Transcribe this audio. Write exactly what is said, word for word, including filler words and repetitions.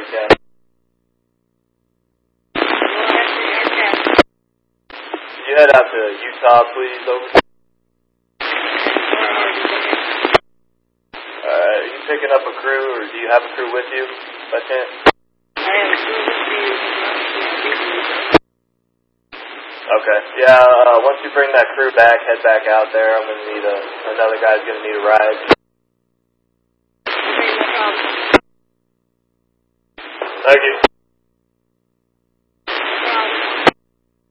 Cat. Could you head out to Utah, please? Over. Alright, are you picking up a crew, or do you have a crew with you, by chance? Okay, yeah, uh, once you bring that crew back, head back out there. I'm going to need a, another guy's going to need a ride. Thank you.